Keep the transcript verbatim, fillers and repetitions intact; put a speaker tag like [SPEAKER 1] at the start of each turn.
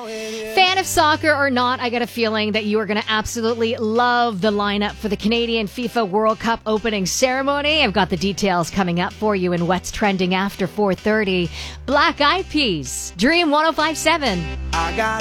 [SPEAKER 1] Fan of soccer or not, I got a feeling that you are going to absolutely love the lineup for the Canadian FIFA World Cup opening ceremony. I've got the details coming up for you in What's Trending after four thirty. Black Eyed Peas, Dream one oh five point seven.
[SPEAKER 2] I got